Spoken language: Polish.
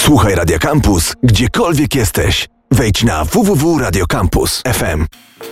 Słuchaj Radio Campus, gdziekolwiek jesteś. Wejdź na www.radiocampus.fm.